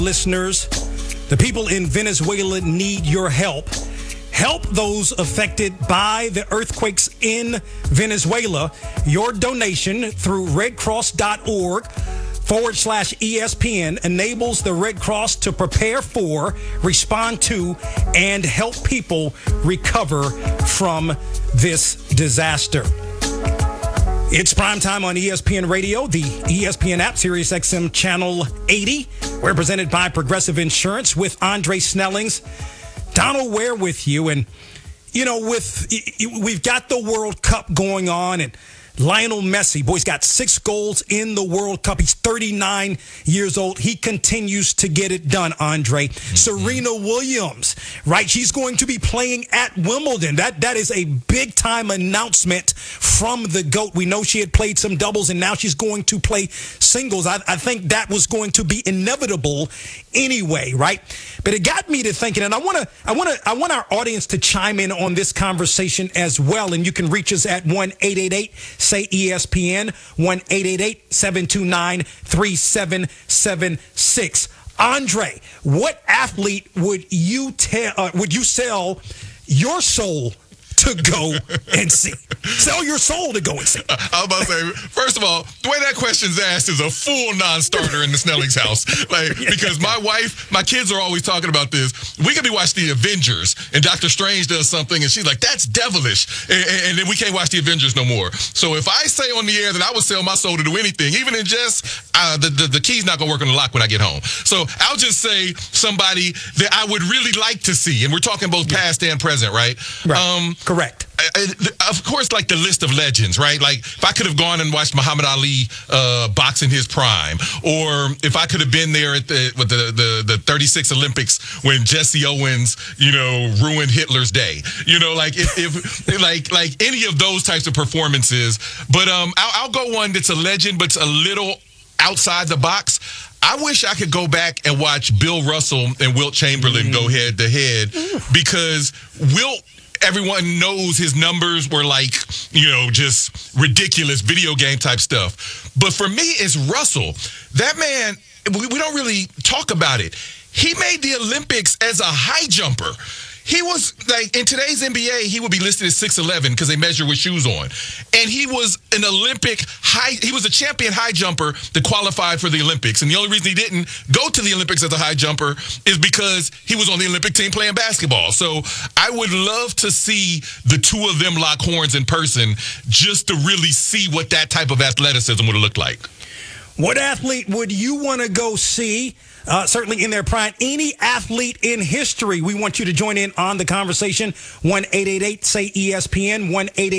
Listeners, the people in Venezuela need your help. Help those affected by the earthquakes in Venezuela. Your donation through redcross.org/ESPN enables the Red Cross to prepare for, respond to, and help people recover from this disaster. It's primetime on ESPN Radio, the ESPN app, Sirius XM Channel 80. We're presented by Progressive Insurance with Andre Snellings. Donald Ware with you. And, you know, we've got the World Cup going on, and Lionel Messi, boy, he's got 6 goals in the World Cup. He's 39 years old. He continues to get it done, Andre. Serena Williams, right? She's going to be playing at Wimbledon. That is a big-time announcement from the GOAT. We know she had played some doubles, and now she's going to play singles. I think that was going to be inevitable anyway, right? But it got me to thinking, and I want our audience to chime in on this conversation as well. And you can reach us at 1-888-SAY-ESPN, 1-888-729-3776. Andre, what athlete would you sell your soul to go and see? Sell your soul to go and see. I was about to say, first of all, the way that question's asked is a full non-starter in the Snellings house. Because my kids are always talking about this. We could be watching the Avengers, and Doctor Strange does something, and she's like, that's devilish. And then we can't watch the Avengers no more. So if I say on the air that I would sell my soul to do anything, even in just, the key's not going to work on the lock when I get home. So I'll just say somebody that I would really like to see, and we're talking both past and present, right? Correct. Of course, like the list of legends, right? Like if I could have gone and watched Muhammad Ali box in his prime, or if I could have been there at the 36 Olympics when Jesse Owens, ruined Hitler's day, if like any of those types of performances. But I'll go one that's a legend, but it's a little outside the box. I wish I could go back and watch Bill Russell and Wilt Chamberlain go head to head, because Wilt, everyone knows his numbers were like, just ridiculous video game type stuff. But for me, it's Russell. That man, we don't really talk about it. He made the Olympics as a high jumper. He was, like, in today's NBA, he would be listed as 6'11" because they measure with shoes on. And he was an he was a champion high jumper that qualified for the Olympics. And the only reason he didn't go to the Olympics as a high jumper is because he was on the Olympic team playing basketball. So I would love to see the two of them lock horns in person, just to really see what that type of athleticism would have looked like. What athlete would you want to go see? Certainly in their prime. Any athlete in history, we want you to join in on the conversation. 1-888-SAY-ESPN,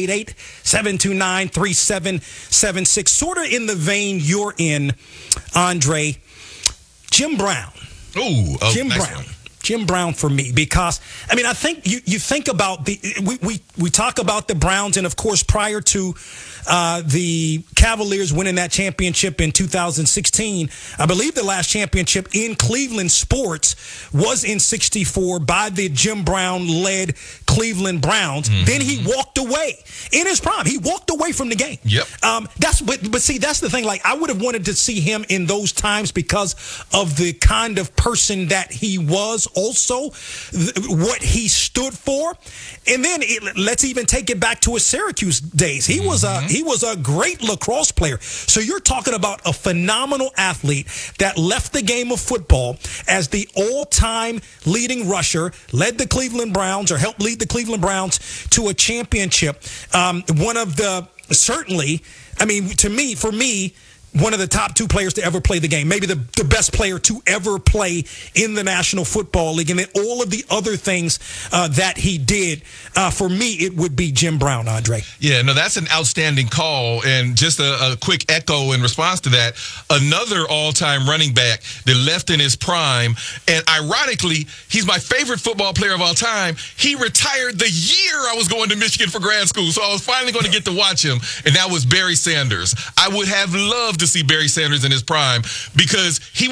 1-888-729-3776. Sort of in the vein you're in, Andre. Jim Brown. Jim nice Brown. One. Jim Brown for me, because, I think you think about we talk about the Browns, and of course prior to the Cavaliers winning that championship in 2016, I believe the last championship in Cleveland sports was in '64 by the Jim Brown-led Cleveland Browns. Mm-hmm. Then he walked away in his prime. He walked away from the game. Yep. But see, that's the thing. Like, I would have wanted to see him in those times because of the kind of person that he was, also what he stood for. And then let's even take it back to his Syracuse days. He was a great lacrosse player. So you're talking about a phenomenal athlete that left the game of football as the all-time leading rusher, led the Cleveland Browns, or helped lead the Cleveland Browns to a championship. One of the, certainly, for me, one of the top 2 players to ever play the game, maybe the best player to ever play in the National Football League, and then all of the other things that he did. For me, it would be Jim Brown, Andre. Yeah, no, that's an outstanding call. And just a quick echo in response to that, another all-time running back that left in his prime, and ironically, he's my favorite football player of all time. He retired the year I was going to Michigan for grad school, so I was finally going to get to watch him, and that was Barry Sanders. I would have loved to see Barry Sanders in his prime, because he